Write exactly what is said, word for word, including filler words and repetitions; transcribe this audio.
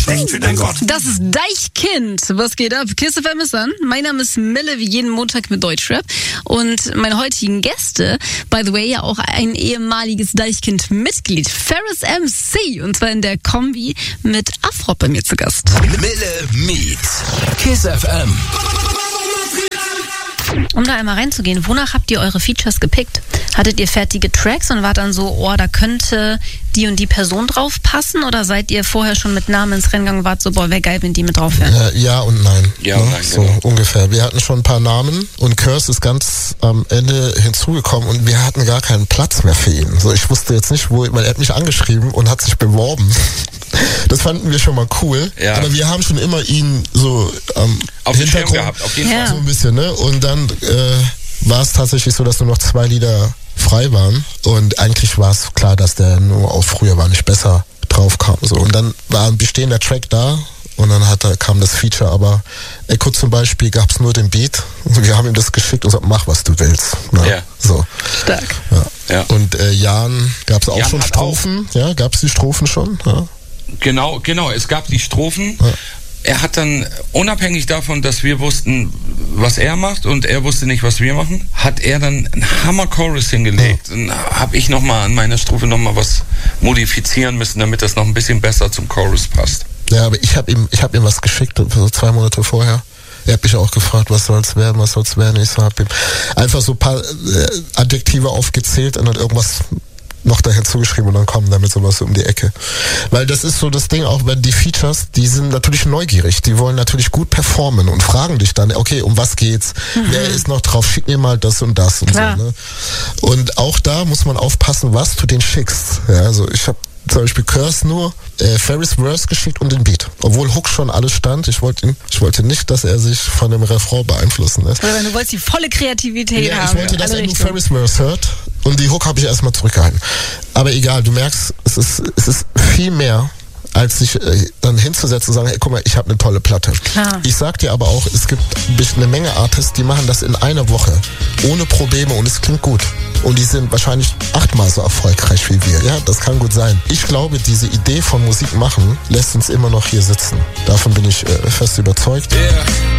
Echt für dein Gott. Das ist Deichkind. Was geht ab? Kiss F M ist an. Mein Name ist Mille, wie jeden Montag mit Deutschrap. Und meine heutigen Gäste, by the way, ja auch ein ehemaliges Deichkind-Mitglied, Ferris M C. Und zwar in der Kombi mit Afrop bei mir zu Gast. Mille meets Kiss F M. Um da einmal reinzugehen, wonach habt ihr eure Features gepickt? Hattet ihr fertige Tracks und wart dann so, oh, da könnte die und die Person drauf passen? Oder seid ihr vorher schon mit Namen ins Rennen gegangen und wart so, boah, wäre geil, wenn die mit drauf wären? Ja, ja und nein. Ja ne? und nein, so genau. ungefähr. Wir hatten schon ein paar Namen und Curse ist ganz am Ende hinzugekommen und wir hatten gar keinen Platz mehr für ihn. So, ich wusste jetzt nicht, wo, weil er hat mich angeschrieben und hat sich beworben. Das fanden wir schon mal cool. Ja. Aber wir haben schon immer ihn so am Auf dem Schirm Hintergrund gehabt, auf jeden Ja. Fall. so ein bisschen, ne? Und dann äh, war es tatsächlich so, dass nur noch zwei Lieder frei waren und eigentlich war es klar, dass der nur auf Früher war nicht besser drauf kam. So. Und dann war ein bestehender Track da und dann hat er, kam das Feature, aber Echo zum Beispiel gab es nur den Beat und wir haben ihm das geschickt und gesagt, mach was du willst. Ne? Ja. So. Stark. Ja. Ja. Und äh, Jan gab es auch Jan schon hat Strophen, ja, gab es die Strophen schon? Ja. Genau, genau. Es gab die Strophen. Ja. Er hat dann, unabhängig davon, dass wir wussten, was er macht und er wusste nicht, was wir machen, hat er dann einen Hammer-Chorus hingelegt. Ja. Dann habe ich nochmal an meiner Strophe nochmal was modifizieren müssen, damit das noch ein bisschen besser zum Chorus passt. Ja, aber ich habe ihm, ich hab ihm was geschickt, so zwei Monate vorher. Er hat mich auch gefragt, was soll's werden, was soll's werden. Ich so, hab ihm einfach so ein paar äh, Adjektive aufgezählt und dann irgendwas noch da hinzugeschrieben und dann kommen damit sowas so um die Ecke. Weil das ist so das Ding, auch wenn die Features, die sind natürlich neugierig, die wollen natürlich gut performen und fragen dich dann, okay, um was geht's? Mhm. Wer ist noch drauf? Schick mir mal das und das und Klar. so. Ne? Und auch da muss man aufpassen, was du den schickst. Ja, also ich habe zum Beispiel Curse nur äh, Ferris Verse geschickt und den Beat. Obwohl Hook schon alles stand. Ich wollte ihn, ich wollte nicht, dass er sich von dem Refrain beeinflussen lässt. Oder du wolltest die volle Kreativität Ja, haben. ich wollte, dass alle er nur Richtungen. Ferris Verse hört und die Hook habe ich erstmal zurückgehalten. Aber egal, du merkst, es ist, es ist viel mehr, als sich äh, dann hinzusetzen und sagen, hey, guck mal, ich habe eine tolle Platte. Klar. Ich sag dir aber auch, es gibt eine Menge Artists, die machen das in einer Woche, ohne Probleme und es klingt gut. Und die sind wahrscheinlich achtmal so erfolgreich wie wir. Ja, das kann gut sein. Ich glaube, diese Idee von Musik machen lässt uns immer noch hier sitzen. Davon bin ich äh, fest überzeugt. Yeah.